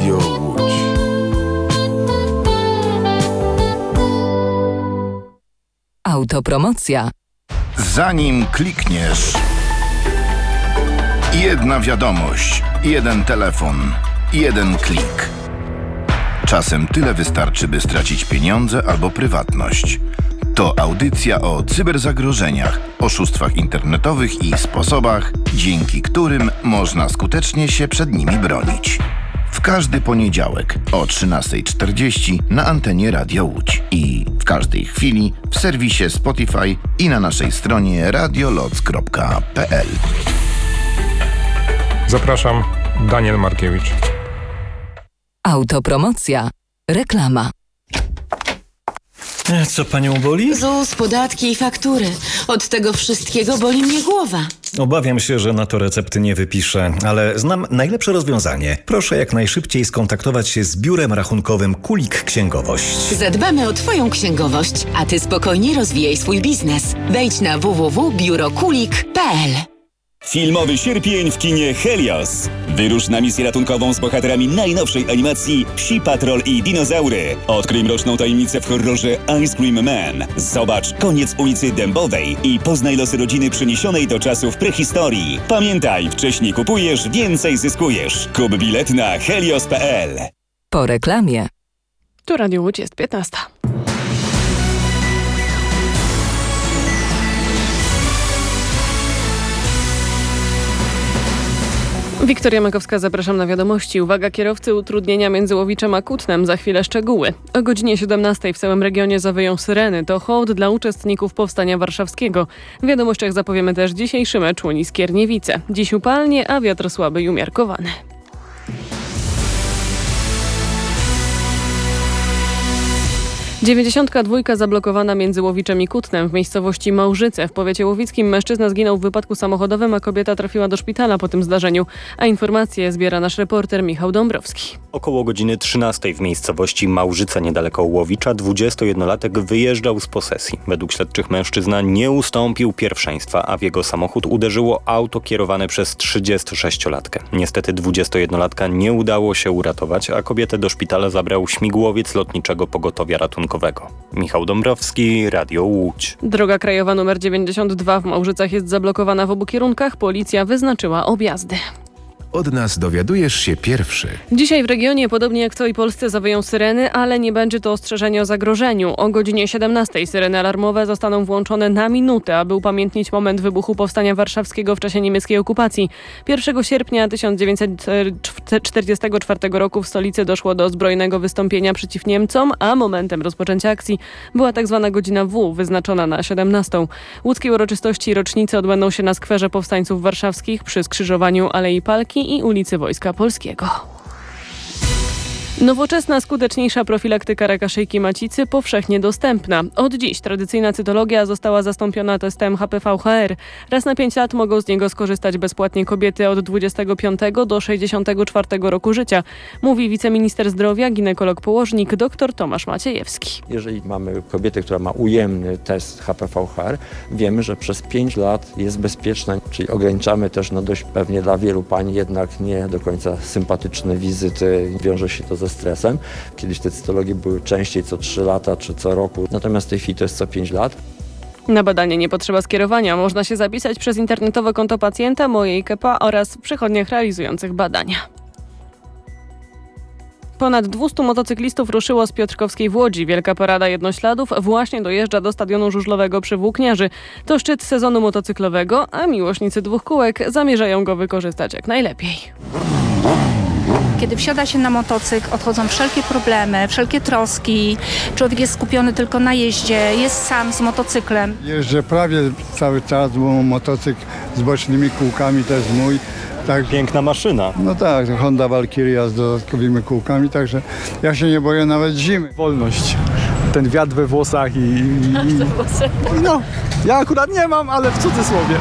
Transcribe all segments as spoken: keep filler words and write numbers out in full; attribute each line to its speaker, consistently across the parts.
Speaker 1: Radio Łódź.
Speaker 2: Autopromocja.
Speaker 3: Zanim klikniesz, jedna wiadomość, jeden telefon, jeden klik. Czasem tyle wystarczy, by stracić pieniądze albo prywatność. To audycja o cyberzagrożeniach, oszustwach internetowych i sposobach, dzięki którym można skutecznie się przed nimi bronić. W każdy poniedziałek o trzynasta czterdzieści na antenie Radio Łódź i w każdej chwili w serwisie Spotify i na naszej stronie radioloc kropka p l.
Speaker 4: Zapraszam, Daniel Markiewicz.
Speaker 2: Autopromocja. Reklama.
Speaker 5: Co panią boli?
Speaker 6: ZUS, podatki i faktury. Od tego wszystkiego boli mnie głowa.
Speaker 5: Obawiam się, że na to recepty nie wypiszę, ale znam najlepsze rozwiązanie. Proszę jak najszybciej skontaktować się z biurem rachunkowym Kulik Księgowość.
Speaker 6: Zadbamy o twoją księgowość, a ty spokojnie rozwijaj swój biznes. Wejdź na w w w kropka biuro kulik kropka p l.
Speaker 7: Filmowy sierpień w kinie Helios. Wyrusz na misję ratunkową z bohaterami najnowszej animacji Psi Patrol i Dinozaury. Odkryj mroczną tajemnicę w horrorze Ice Cream Man. Zobacz Koniec ulicy Dębowej i poznaj losy rodziny przeniesionej do czasów prehistorii. Pamiętaj, wcześniej kupujesz, więcej zyskujesz. Kup bilet na helios kropka p l.
Speaker 2: Po reklamie.
Speaker 8: Tu Radio Łódź, jest piętnasta. Wiktoria Makowska, zapraszam na wiadomości. Uwaga kierowcy, utrudnienia między Łowiczem a Kutnem. Za chwilę szczegóły. O godzinie siedemnastej w całym regionie zawyją syreny. To hołd dla uczestników Powstania Warszawskiego. W wiadomościach zapowiemy też dzisiejszy mecz Łuni Skierniewice. Dziś upalnie, a wiatr słaby i umiarkowany. dziewięćdziesiątka dwa zablokowana między Łowiczem i Kutnem w miejscowości Małżyce. W powiecie łowickim mężczyzna zginął w wypadku samochodowym, a kobieta trafiła do szpitala po tym zdarzeniu. A informacje zbiera nasz reporter Michał Dąbrowski.
Speaker 9: Około godziny trzynastej w miejscowości Małżyce niedaleko Łowicza dwudziestojednolatek wyjeżdżał z posesji. Według śledczych mężczyzna nie ustąpił pierwszeństwa, a w jego samochód uderzyło auto kierowane przez trzydziestosześciolatkę. Niestety dwudziestojednolatka nie udało się uratować, a kobietę do szpitala zabrał śmigłowiec Lotniczego Pogotowia Ratunkowego. Michał Dąbrowski, Radio Łódź.
Speaker 8: Droga krajowa nr dziewięćdziesiąt dwa w Małżycach jest zablokowana w obu kierunkach. Policja wyznaczyła objazdy.
Speaker 1: Od nas dowiadujesz się pierwszy.
Speaker 8: Dzisiaj w regionie, podobnie jak w całej Polsce, zawyją syreny, ale nie będzie to ostrzeżenie o zagrożeniu. O godzinie siedemnastej syreny alarmowe zostaną włączone na minutę, aby upamiętnić moment wybuchu Powstania Warszawskiego w czasie niemieckiej okupacji. pierwszego sierpnia tysiąc dziewięćset czterdziestego czwartego roku w stolicy doszło do zbrojnego wystąpienia przeciw Niemcom, a momentem rozpoczęcia akcji była tzw. godzina W, wyznaczona na siedemnastą. Łódzkie uroczystości i rocznice odbędą się na skwerze Powstańców Warszawskich przy skrzyżowaniu Alei Palki i ulicy Wojska Polskiego. Nowoczesna, skuteczniejsza profilaktyka raka szyjki macicy powszechnie dostępna. Od dziś tradycyjna cytologia została zastąpiona testem H P V H R. Raz na pięć lat mogą z niego skorzystać bezpłatnie kobiety od dwudziestego piątego do sześćdziesiątego czwartego roku życia, mówi wiceminister zdrowia, ginekolog położnik dr Tomasz Maciejewski.
Speaker 10: Jeżeli mamy kobietę, która ma ujemny test H P V H R, wiemy, że przez pięć lat jest bezpieczna, czyli ograniczamy też no dość pewnie dla wielu pań jednak nie do końca sympatyczne wizyty, wiąże się to ze stresem. Kiedyś te cytologie były częściej co trzy lata czy co roku, natomiast w tej chwili to jest co pięć lat.
Speaker 8: Na badanie nie potrzeba skierowania. Można się zapisać przez internetowe konto pacjenta, Mojej K P A oraz w przychodniach realizujących badania. Ponad dwieście motocyklistów ruszyło z Piotrkowskiej w Łodzi. Wielka parada jednośladów właśnie dojeżdża do stadionu żużlowego przy Włókniarzy. To szczyt sezonu motocyklowego, a miłośnicy dwóch kółek zamierzają go wykorzystać jak najlepiej.
Speaker 11: Kiedy wsiada się na motocykl, odchodzą wszelkie problemy, wszelkie troski. Człowiek jest skupiony tylko na jeździe, jest sam z motocyklem.
Speaker 12: Jeżdżę prawie cały czas, bo motocykl z bocznymi kółkami to jest mój. Tak.
Speaker 9: Piękna maszyna.
Speaker 12: No tak, Honda Valkyria z dodatkowymi kółkami, także ja się nie boję nawet zimy.
Speaker 13: Wolność, ten wiatr we włosach i... i, i no, ja akurat nie mam, ale w cudzysłowie.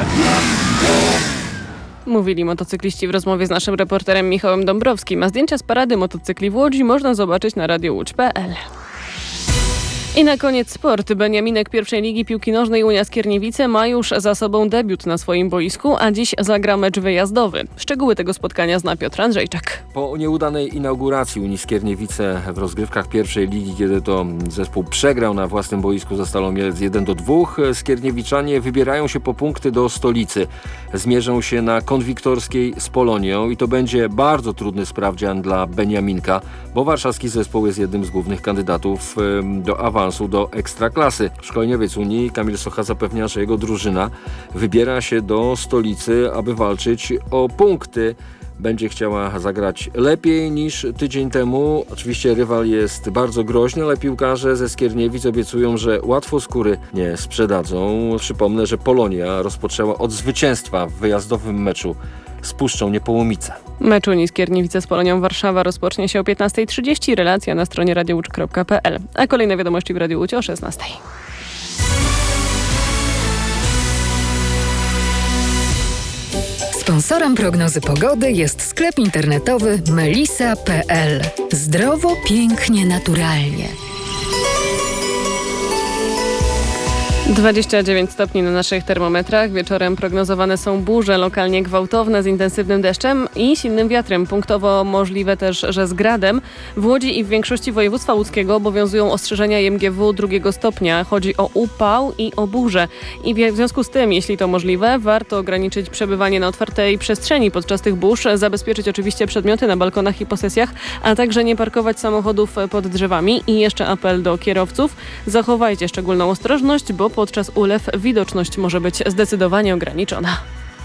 Speaker 8: Mówili motocykliści w rozmowie z naszym reporterem Michałem Dąbrowskim, a zdjęcia z parady motocykli w Łodzi można zobaczyć na radio łódź kropka p l. I na koniec sport. Beniaminek pierwszej ligi piłki nożnej Unia Skierniewice ma już za sobą debiut na swoim boisku, a dziś zagra mecz wyjazdowy. Szczegóły tego spotkania zna Piotr Andrzejczak.
Speaker 14: Po nieudanej inauguracji Unii Skierniewice w rozgrywkach pierwszej ligi, kiedy to zespół przegrał na własnym boisku za Stalą Mielec jeden do dwóch, skierniewiczanie wybierają się po punkty do stolicy. Zmierzą się na Konwiktorskiej z Polonią i to będzie bardzo trudny sprawdzian dla Beniaminka, bo warszawski zespół jest jednym z głównych kandydatów do awansu do Ekstraklasy. Szkoleniowiec Unii Kamil Socha zapewnia, że jego drużyna wybiera się do stolicy, aby walczyć o punkty. Będzie chciała zagrać lepiej niż tydzień temu. Oczywiście rywal jest bardzo groźny, ale piłkarze ze Skierniewic obiecują, że łatwo skóry nie sprzedadzą. Przypomnę, że Polonia rozpoczęła od zwycięstwa w wyjazdowym meczu z Puszczą Niepołomice.
Speaker 8: Mecz Unii Skierniewice z Polonią Warszawa rozpocznie się o piętnasta trzydzieści. Relacja na stronie radio łódź kropka p l. A kolejne wiadomości w Radiu Łódź o szesnastej.
Speaker 2: Sponsorem prognozy pogody jest sklep internetowy melisa kropka p l. Zdrowo, pięknie, naturalnie.
Speaker 8: dwadzieścia dziewięć stopni na naszych termometrach. Wieczorem prognozowane są burze, lokalnie gwałtowne z intensywnym deszczem i silnym wiatrem. Punktowo możliwe też, że z gradem. W Łodzi i w większości województwa łódzkiego obowiązują ostrzeżenia I M G W drugiego stopnia. Chodzi o upał i o burzę. I w związku z tym, jeśli to możliwe, warto ograniczyć przebywanie na otwartej przestrzeni podczas tych burz, zabezpieczyć oczywiście przedmioty na balkonach i posesjach, a także nie parkować samochodów pod drzewami. I jeszcze apel do kierowców. Zachowajcie szczególną ostrożność, bo podczas ulew widoczność może być zdecydowanie ograniczona.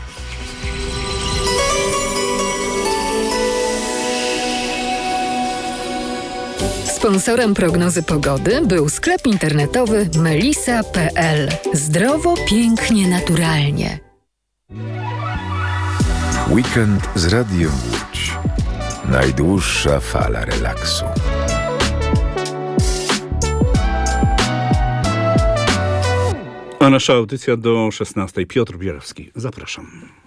Speaker 2: Sponsorem prognozy pogody był sklep internetowy melisa kropka p l. Zdrowo, pięknie, naturalnie.
Speaker 1: Weekend z Radiem Łódź. Najdłuższa fala relaksu.
Speaker 15: A nasza audycja do szesnastej. Piotr Bierawski. Zapraszam.